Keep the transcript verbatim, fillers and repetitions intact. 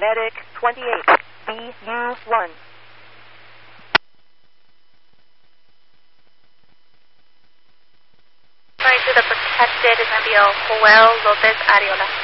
Medic twenty-eight, B U one. Sorry, to the protected is going to be a Joel Lopez Ariola.